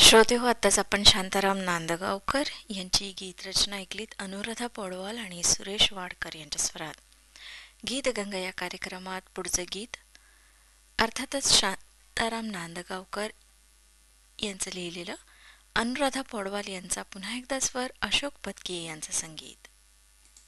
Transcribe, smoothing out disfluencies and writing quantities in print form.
श्रोते हो, आत्ताच आपण शांताराम नांदगावकर यांची गीतरचना ऐकलीत. अनुराधा पौडवाल आणि सुरेश वाडकर यांच्या स्वरात. गीतगंगा या कार्यक्रमात पुढचं गीत अर्थातच शांताराम नांदगावकर यांचं लिहिलेलं, अनुराधा पौडवाल यांचा पुन्हा एकदा स्वर, अशोक पत्की यांचं संगीत.